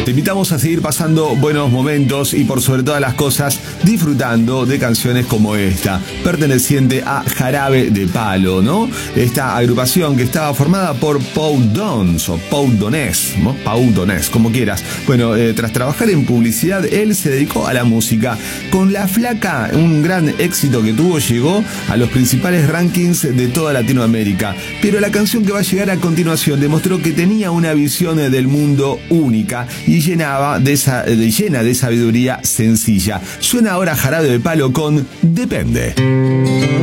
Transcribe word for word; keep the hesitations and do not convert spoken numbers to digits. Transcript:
Te invitamos a seguir pasando buenos momentos y por sobre todas las cosas disfrutando de canciones como esta, perteneciente a Jarabe de Palo, ¿no? Esta agrupación que estaba formada por Pau Donés o Pau Donés, ¿no? Pau Donés, como quieras. Bueno, eh, tras trabajar en publicidad, él se dedicó a la música. Con La Flaca, un gran éxito que tuvo, llegó a los principales rankings de toda Latinoamérica. Pero la canción que va a llegar a continuación demostró que tenía una visión del mundo única y llenaba de esa, de, llena de sabiduría sencilla. Suena ahora Jarabe de Palo con Depende.